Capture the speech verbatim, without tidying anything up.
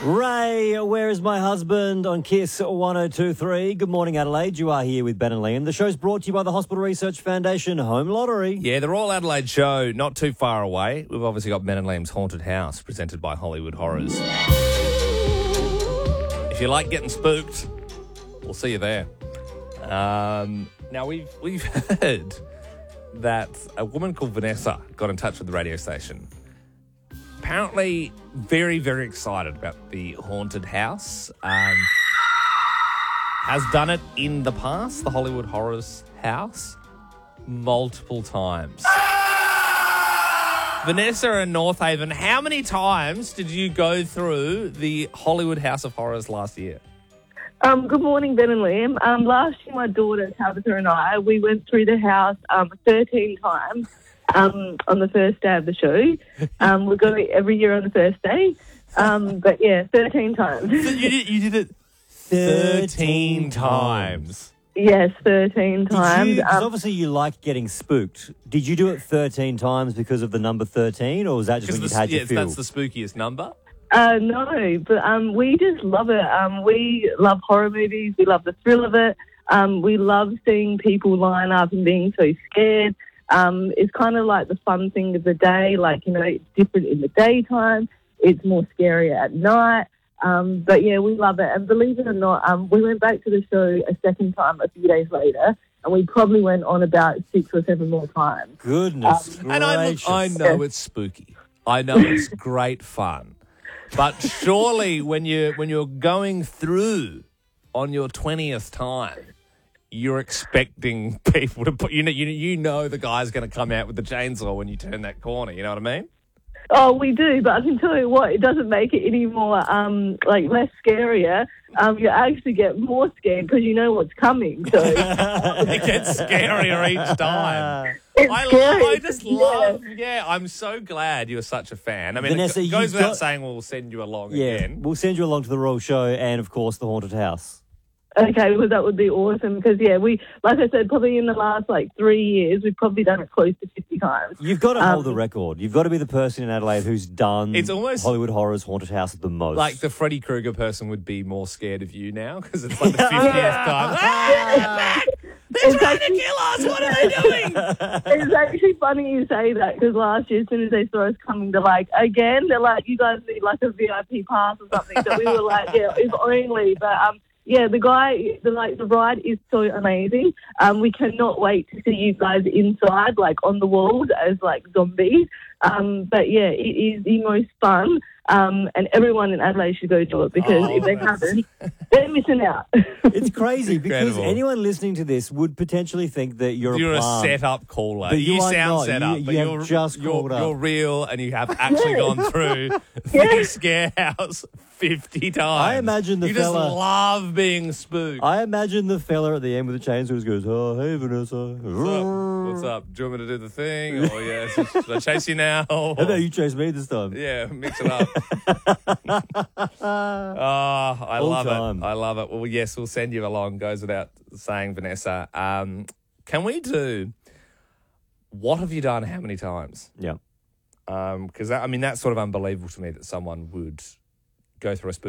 Ray, where is my husband on Kiss one oh two three? Good morning, Adelaide. You are here with Ben and Liam. The show's brought to you by the Hospital Research Foundation Home Lottery. Yeah, the Royal Adelaide show, not too far away. We've obviously got Ben and Liam's Haunted House, presented by Hollywood Horrors. If you like getting spooked, we'll see you there. Um, now, we've we've heard that a woman called Vanessa got in touch with the radio station. Apparently very, very excited about the haunted house. Um, has done it in the past, the Hollywood Horrors house, multiple times. Vanessa in North Haven, how many times did you go through the Hollywood House of Horrors last year? Um, good morning, Ben and Liam. Um, last year, my daughter, Tabitha, and I, we went through the house um, thirteen times um, on the first day of the show. Um, we go every year on the first day. Um, but, yeah, thirteen times. So you did, you did it thirteen times. Yes, thirteen times. Because Um, obviously you like getting spooked. Did you do it thirteen times because of the number thirteen, or was that just when you the, had yeah, your feel? that's the spookiest number. Uh, no, but um, we just love it. Um, we love horror movies. We love the thrill of it. Um, we love seeing people line up and being so scared. Um, it's kind of like the fun thing of the day. Like, you know, it's different in the daytime. It's more scary at night. Um, but, yeah, we love it. And believe it or not, um, we went back to the show a second time a few days later, and we probably went on about six or seven more times. Goodness Um, gracious. And I, look, I know it's spooky. I know it's great fun. But surely when you when you're going through on your twentieth time, you're expecting people to put you know you, you know the guy's going to come out with the chainsaw when you turn that corner. You know what I mean? Oh, we do, but I can tell you what, it doesn't make it any more, um, like, less scarier. Um, you actually get more scared because you know what's coming. So It gets scarier each time. it's I, scary. love, I just Yeah. love, yeah, I'm so glad you're such a fan. I mean, Vanessa, it goes you've without got- saying we'll send you along Yeah, again. we'll send you along to the Royal Show and, of course, the Haunted House. Okay, well, that would be awesome because, yeah, we, like I said, probably in the last, like, three years, we've probably done it close to fifty times. You've got to Um, hold the record. You've got to be the person in Adelaide who's done It's almost- Hollywood Horrors Haunted House the most. Like the Freddy Krueger person would be more scared of you now because it's like the fiftieth time. Ah, they're back! They're It's trying to actually- kill us! What are they doing? It's actually funny you say that because last year, as soon as they saw us coming, they're like, again, they're like, you guys need like a V I P pass or something. So we were like, yeah, if only. But, um, yeah, the guy, the like the ride is so amazing. Um, we cannot wait to see you guys inside, like on the walls as like zombies. Um, but yeah, it is the most fun. Um, and everyone in Adelaide should go do it because Oh, if they that's- haven't, they're missing out. It's crazy because Incredible. anyone listening to this would potentially think that you're, You're a a plant. set-up caller. But you are sound not. set You- up, you but have you're just you're, called up. you're real, and you have actually Yeah. gone through Yeah. the scare house fifty times. I imagine the you fella- just love being spooked. I imagine the fella at the end with the chainsaw just goes, oh, hey, Vanessa. What's up? What's up? Do you want me to do the thing? Oh, yeah. Should I chase you now? How about you chase me this time? Yeah, mix it up. Oh, I All love time. it. I love it. Well, yes, we'll send you along. Goes without saying, Vanessa. Um, can we do what have you done how many times? Yeah. Because, I mean, that's sort of unbelievable to me that someone would go through a spooky